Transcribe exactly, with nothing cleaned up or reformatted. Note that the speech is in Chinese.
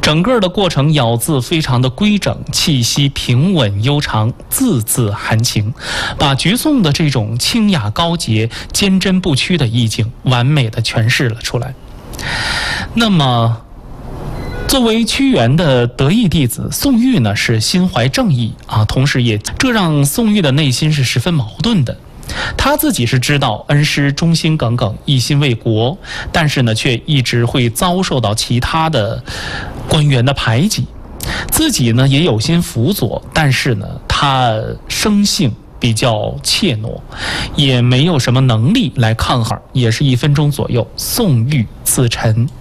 整个的过程咬字非常的规整，气息平稳悠长，字字含情，把绝颂的这种清雅高洁、坚贞不屈的意境完美的诠释了出来。那么作为屈原的得意弟子，宋玉呢是心怀正义啊，同时也这让宋玉的内心是十分矛盾的。他自己是知道恩师忠心耿耿，一心为国，但是呢却一直会遭受到其他的官员的排挤，自己呢也有心辅佐，但是呢他生性比较怯懦，也没有什么能力来抗衡，也是一分钟左右，宋玉自沉。